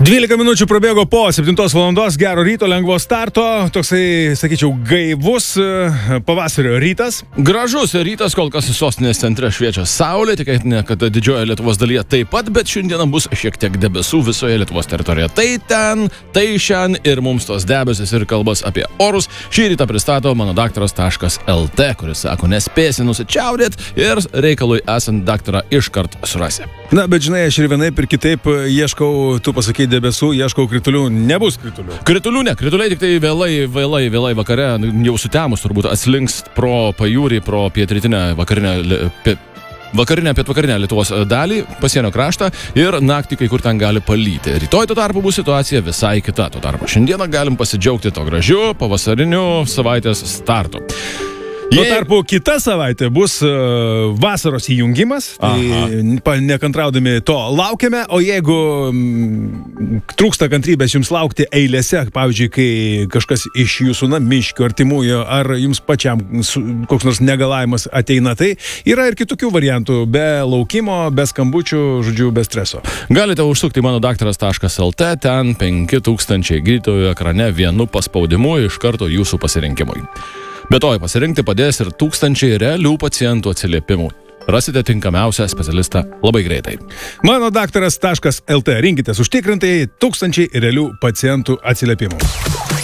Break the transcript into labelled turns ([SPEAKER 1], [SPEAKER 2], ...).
[SPEAKER 1] 12 minučių prabėgo po 7 valandos, gero ryto, lengvo starto, toksai, sakyčiau, gaivus pavasario rytas.
[SPEAKER 2] Gražus rytas, kol kas sostinės centre šviečia saulė, tikėtina, kad didžioje Lietuvos dalyje taip pat, bet šiandieną bus šiek tiek debesų visoje Lietuvos teritorijoje. Tai ten, tai šiandien ir mums tos debesis ir kalbas apie orus. Šį rytą pristato mano daktaras.lt, kuris sako, nespėsi nusičiaudėti ir reikalui esant daktarą iškart surasi.
[SPEAKER 1] Na, bet žinai, aš ir vienaip ir kitaip ieškau, tu pasakai debesų, ieškau kritulių, nebus kritulių.
[SPEAKER 2] Kritulių ne, krituliai tik tai vėlai vakare, jau sutemus turbūt atslinks pro pajūrį, pro pietrytinę vakarinę, pietvakarinę Lietuvos dalį, pasienio kraštą ir naktį kai kur ten gali palyti. Rytoj tuo tarpu bus situacija visai kita. Tuo tarpu šiandieną galim pasidžiaugti to gražiu pavasariniu savaitės startu.
[SPEAKER 1] Tuo tarpu kita savaitė bus vasaros įjungimas, tai nekantraudami to laukiame, o jeigu trūksta kantrybės jums laukti eilėse, pavyzdžiui, kai kažkas iš jūsų namiškių, artimųjų, ar jums pačiam koks nors negalavimas ateina, tai yra ir kitokių variantų, be laukimo, be skambučių, žodžiu, be streso.
[SPEAKER 2] Galite užsukti mano daktaras.lt, ten 5000 gydytojų ekrane vienu paspaudimu iš karto jūsų pasirinkimui. Be to, pasirinkti padės ir 1000 realių pacientų atsiliepimų. Rasite tinkamiausią specialistą labai greitai.
[SPEAKER 1] Mano daktaras.lt, rinkitės užtikrintai 1000 realių pacientų atsiliepimų.